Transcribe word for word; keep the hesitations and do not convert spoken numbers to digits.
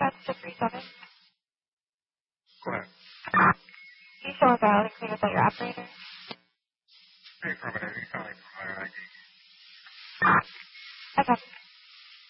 That's six three seven. Go ahead. Do you show a valid and clear without your operator? Hey, affirmative. You sound like from my I D.